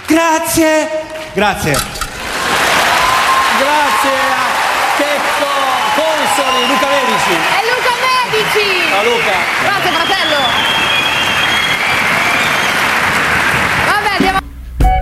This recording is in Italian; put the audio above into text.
Grazie. Grazie. Grazie a Checco Consoli, Luca Medici. È Luca Medici! Ciao Luca. Grazie fratello!